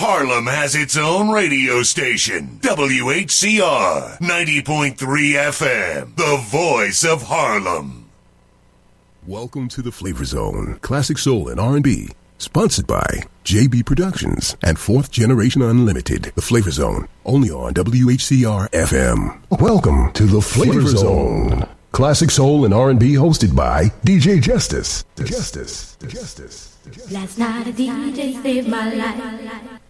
Harlem has its own radio station, WHCR 90.3 FM, the voice of Harlem. Welcome to the Flavor Zone, classic soul and R&B, sponsored by JB Productions and Fourth Generation Unlimited. The Flavor Zone, only on WHCR FM. Welcome to the Flavor Zone, classic soul and R&B, hosted by DJ Justice. Last night a DJ saved my life.